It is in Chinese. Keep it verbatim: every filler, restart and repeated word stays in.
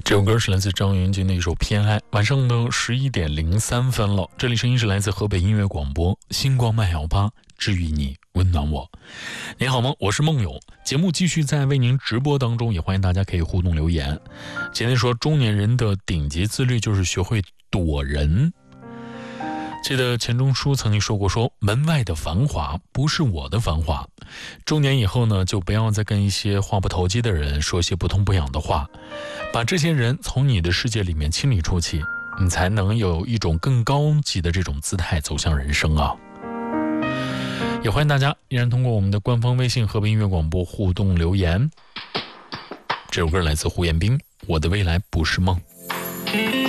这首歌是来自张元军的一首《偏爱》。晚上的十一点零三分了，这里声音是来自河北音乐广播星光慢摇吧，治愈你，温暖我。你好吗？我是梦友。节目继续在为您直播当中，也欢迎大家可以互动留言。今天说中年人的顶级自律就是学会躲人。记得钱钟书曾经说过，说门外的繁华不是我的繁华。中年以后呢，就不要再跟一些话不投机的人说些不痛不痒的话，把这些人从你的世界里面清理出去，你才能有一种更高级的这种姿态走向人生啊。也欢迎大家依然通过我们的官方微信河北音乐广播互动留言。这首歌来自胡彦斌，我的未来不是梦。